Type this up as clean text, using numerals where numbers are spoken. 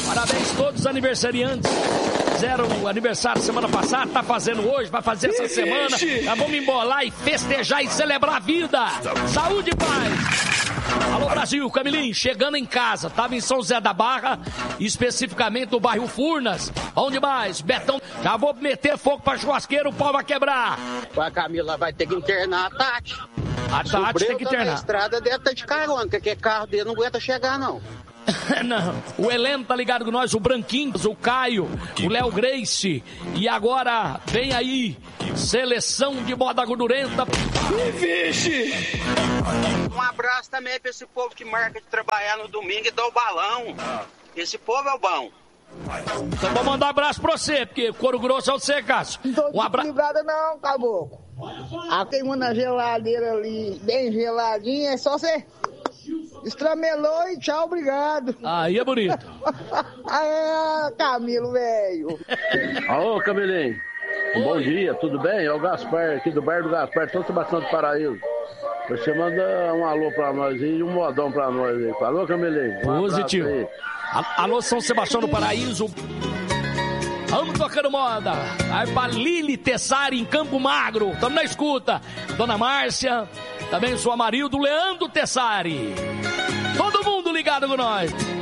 Parabéns a todos os aniversariantes. Fizeram o aniversário semana passada, tá fazendo hoje, vai fazer essa semana. Nós vamos embolar e festejar e celebrar a vida. Saúde e paz. Alô, Brasil, Camilinho, chegando em casa. Tava em São José da Barra, especificamente no bairro Furnas. Onde mais? Betão, já vou meter fogo pra churrasqueira, o pau vai quebrar. A Camila vai ter que internar a Tati. A Tati tem que internar. Na estrada deve estar de carona, porque carro dele não aguenta chegar, não. Não, o Heleno tá ligado com nós, o Branquinho, o Caio, o Léo Grace. E agora vem aí, seleção de moda gordurenta. Vixe! Um abraço também pra esse povo que marca de trabalhar no domingo e dá o balão. Esse povo é o bom. Então vou mandar um abraço pra você, porque couro grosso é você, Cássio. Não tô desequilibrada não, caboclo. Tem uma na geladeira ali, bem geladinha, é só você... Estramelou e tchau, obrigado. Aí é bonito. Camilo, velho. Alô, Camilinho. Bom dia, tudo bem? É o Gaspar, aqui do bar do Gaspar, São Sebastião do Paraíso. Você manda um alô pra nós e um modão pra nós aí. Alô, Camilinho. Positivo. Alô, São Sebastião do Paraíso. Vamos tocando moda. Aí pra Lili Tessari em Campo Magro. Tamo na escuta. Dona Márcia. Também sou Amarildo, Leandro Tessari. Todo mundo ligado com nós.